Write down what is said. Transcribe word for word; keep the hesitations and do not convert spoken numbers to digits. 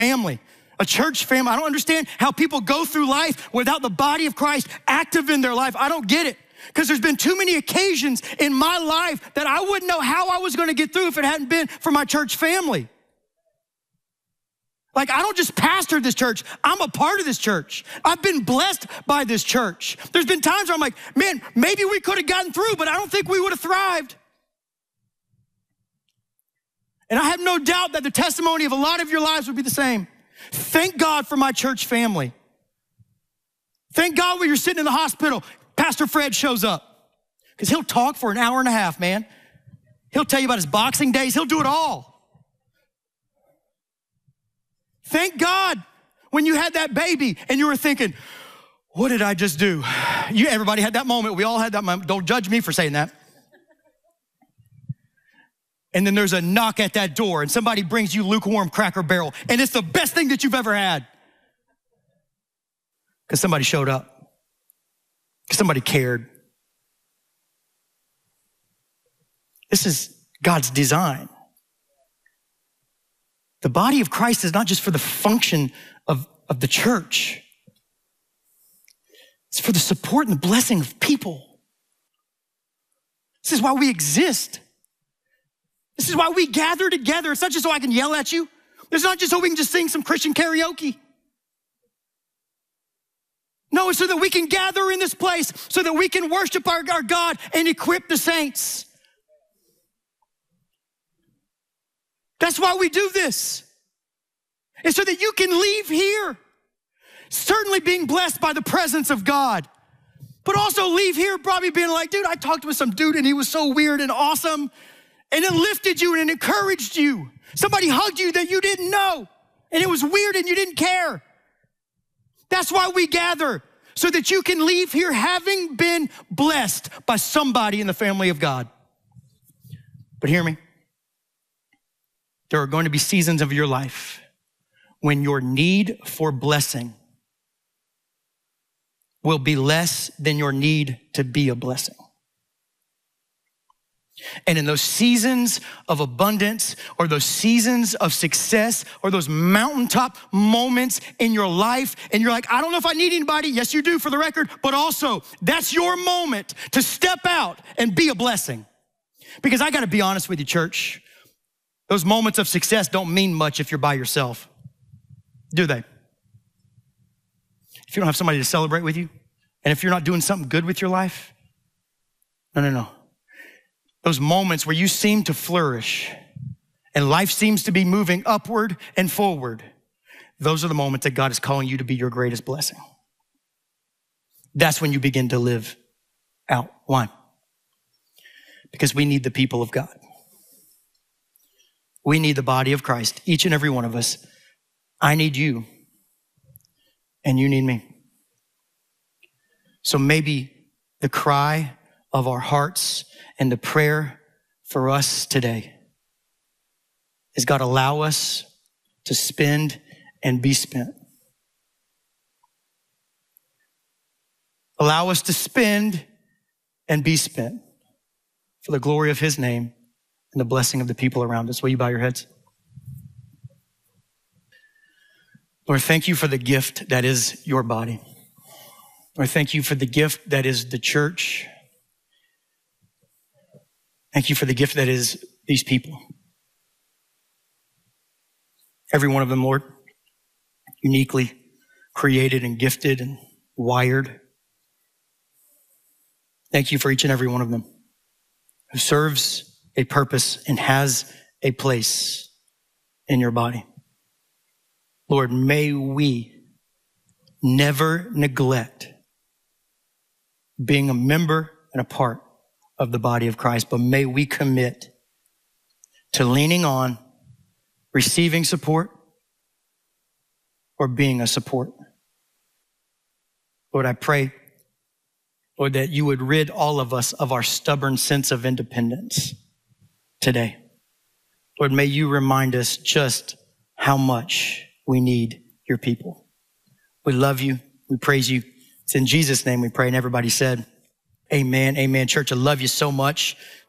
family, a church family. I don't understand how people go through life without the body of Christ active in their life. I don't get it. Because there's been too many occasions in my life that I wouldn't know how I was gonna get through if it hadn't been for my church family. Like, I don't just pastor this church, I'm a part of this church. I've been blessed by this church. There's been times where I'm like, man, maybe we could have gotten through, but I don't think we would have thrived. And I have no doubt that the testimony of a lot of your lives would be the same. Thank God for my church family. Thank God when you're sitting in the hospital, Pastor Fred shows up. Because he'll talk for an hour and a half, man. He'll tell you about his boxing days. He'll do it all. Thank God when you had that baby and you were thinking, what did I just do? You, everybody had that moment. We all had that moment. Don't judge me for saying that. And then there's a knock at that door and somebody brings you lukewarm Cracker Barrel and it's the best thing that you've ever had. Because somebody showed up. Because somebody cared. This is God's design. The body of Christ is not just for the function of, of the church. It's for the support and the blessing of people. This is why we exist. This is why we gather together. It's not just so I can yell at you. It's not just so we can just sing some Christian karaoke. No, it's so that we can gather in this place, so that we can worship our, our God and equip the saints. That's why we do this. It's so that you can leave here, certainly being blessed by the presence of God, but also leave here probably being like, dude, I talked with some dude and he was so weird and awesome, and it lifted you and it encouraged you. Somebody hugged you that you didn't know, and it was weird and you didn't care. That's why we gather, so that you can leave here having been blessed by somebody in the family of God. But hear me. There are going to be seasons of your life when your need for blessing will be less than your need to be a blessing. And in those seasons of abundance, or those seasons of success, or those mountaintop moments in your life, and you're like, I don't know if I need anybody. Yes, you do, for the record, but also that's your moment to step out and be a blessing. Because I gotta be honest with you, church, those moments of success don't mean much if you're by yourself, do they? If you don't have somebody to celebrate with you, and if you're not doing something good with your life, no, no, no. Those moments where you seem to flourish and life seems to be moving upward and forward, those are the moments that God is calling you to be your greatest blessing. That's when you begin to live out. Why? Because we need the people of God. We need the body of Christ, each and every one of us. I need you, and you need me. So maybe the cry of our hearts and the prayer for us today is, God, allow us to spend and be spent. Allow us to spend and be spent for the glory of his name and the blessing of the people around us. Will you bow your heads? Lord, thank you for the gift that is your body. Lord, thank you for the gift that is the church. Thank you for the gift that is these people. Every one of them, Lord, uniquely created and gifted and wired. Thank you for each and every one of them who serves a purpose and has a place in your body. Lord, may we never neglect being a member and a part of the body of Christ, but may we commit to leaning on, receiving support, or being a support. Lord, I pray, Lord, that you would rid all of us of our stubborn sense of independence today. Lord, may you remind us just how much we need your people. We love you. We praise you. It's in Jesus' name we pray. And everybody said, amen, amen. Church, I love you so much.